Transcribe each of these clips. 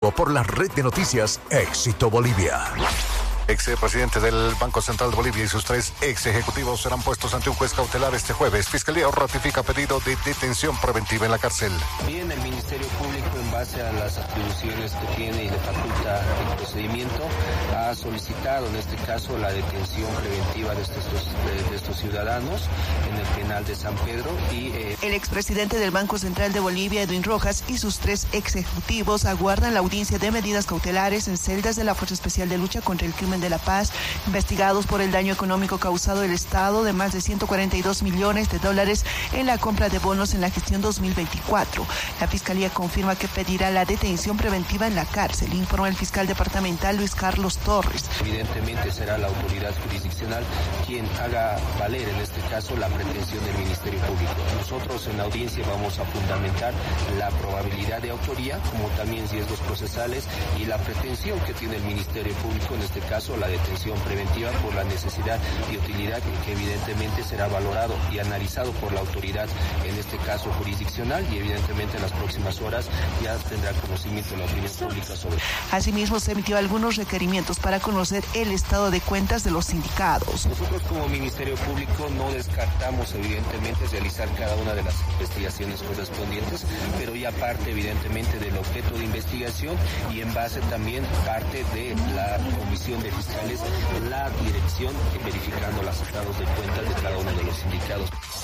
informativo por la red de noticias Éxito Bolivia. Expresidente del Banco Central de Bolivia y sus 3 ex ejecutivos serán puestos ante un juez cautelar este jueves. Fiscalía ratifica pedido de detención preventiva en la cárcel. Bien, el Ministerio Público, en base a las atribuciones que tiene y le faculta el procedimiento, ha solicitado en este caso la detención preventiva de estos ciudadanos en el penal de San Pedro. El expresidente del Banco Central de Bolivia, Edwin Rojas, y sus 3 ex ejecutivos aguardan la audiencia de medidas cautelares en celdas de la Fuerza Especial de Lucha contra el Crimen de La Paz, investigados por el daño económico causado al Estado de más de $142 millones en la compra de bonos en la gestión 2024. La Fiscalía confirma que pedirá la detención preventiva en la cárcel, informa el fiscal departamental Luis Carlos Torres. Evidentemente será la autoridad jurisdiccional quien haga valer en este caso la pretensión del Ministerio Público. Nosotros en la audiencia vamos a fundamentar la probabilidad de autoría, como también riesgos procesales y la pretensión que tiene el Ministerio Público, en este caso la detención preventiva por la necesidad y utilidad, que evidentemente será valorado y analizado por la autoridad, en este caso jurisdiccional, y evidentemente en las próximas horas ya tendrá conocimiento la opinión pública sobre. Asimismo, se emitió algunos requerimientos para conocer el estado de cuentas de los sindicados. Nosotros como Ministerio Público no descartamos evidentemente realizar cada una de las investigaciones correspondientes, pero ya parte evidentemente del objeto de investigación y en base también parte de la comisión de fiscales, la dirección verificando los estados de cuentas de cada uno de los sindicados.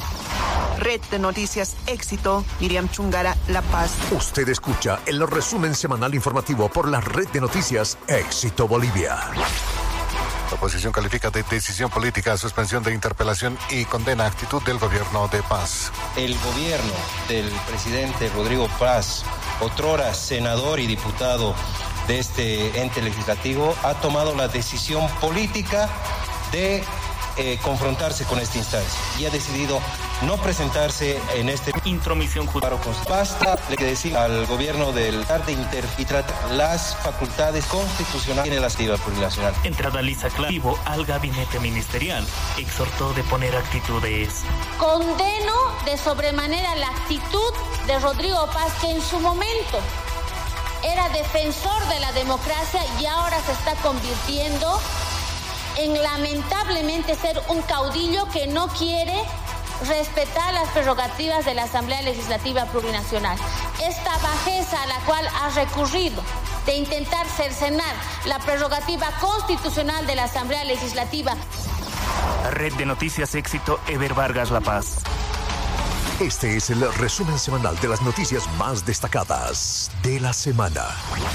Red de Noticias Éxito, Miriam Chungara, La Paz. Usted escucha el resumen semanal informativo por la red de noticias Éxito Bolivia. La oposición califica de decisión política suspensión de interpelación y condena actitud del gobierno de Paz. El gobierno del presidente Rodrigo Paz, otrora senador y diputado de este ente legislativo, ha tomado la decisión política de confrontarse con esta instancia y ha decidido no presentarse en este intromisión judicial. Basta de decir al gobierno del y tratar las facultades constitucionales en la actividad plurinacional. Entrada lisa clavo al gabinete ministerial. Exhortó de poner actitudes. Condeno de sobremanera la actitud de Rodrigo Paz, que en su momento era defensor de la democracia y ahora se está convirtiendo en lamentablemente ser un caudillo que no quiere respetar las prerrogativas de la Asamblea Legislativa Plurinacional. Esta bajeza a la cual ha recurrido de intentar cercenar la prerrogativa constitucional de la Asamblea Legislativa. Red de Noticias Éxito, Ever Vargas, La Paz. Este es el resumen semanal de las noticias más destacadas de la semana.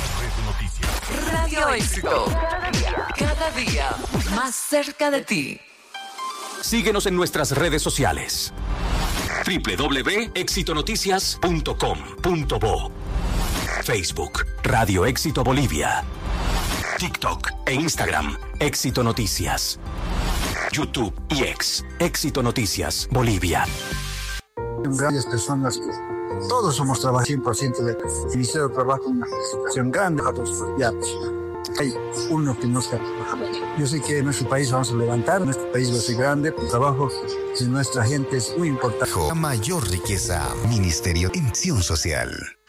Radio Éxito. Cada día más cerca de ti. Síguenos en nuestras redes sociales. www.exitonoticias.com.bo Facebook, Radio Éxito Bolivia. TikTok e Instagram, Éxito Noticias. YouTube y X, Éxito Noticias Bolivia. Grandes personas que todos somos trabajadores 100% del Ministerio de Trabajo, una situación grande a todos. Ya hay uno que no está. Yo sé que en nuestro país vamos a levantar, nuestro país va a ser grande, el trabajo de nuestra gente es muy importante. A mayor riqueza, Ministerio de Acción Social.